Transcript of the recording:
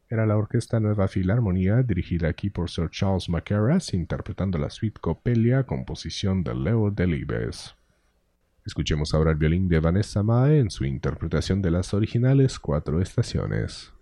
Era la Orquesta Nueva Filarmonía, dirigida aquí por Sir Charles Mackerras, interpretando la suite Coppelia, composición de Leo Delibes. Escuchemos ahora el violín de Vanessa Mae en su interpretación de las originales Cuatro Estaciones.